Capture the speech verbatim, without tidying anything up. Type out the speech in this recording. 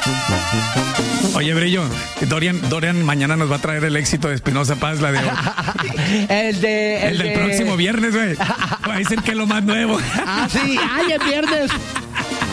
Oye, Brillo, Dorian, Dorian mañana nos va a traer el éxito de Espinoza Paz, la de... el de... El, el del de... próximo viernes, güey. Va a decir que es lo más nuevo. Ah, sí. Ay, el viernes.